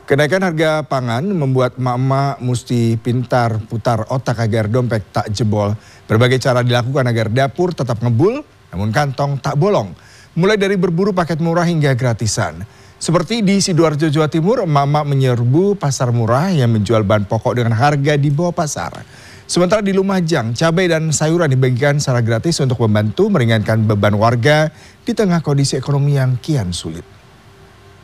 Kenaikan harga pangan membuat emak-emak mesti pintar putar otak agar dompet tak jebol. Berbagai cara dilakukan agar dapur tetap ngebul, namun kantong tak bolong. Mulai dari berburu paket murah hingga gratisan. Seperti di Sidoarjo, Jawa Timur, emak-emak menyerbu pasar murah yang menjual bahan pokok dengan harga di bawah pasar. Sementara di Lumajang, cabai dan sayuran dibagikan secara gratis untuk membantu meringankan beban warga di tengah kondisi ekonomi yang kian sulit.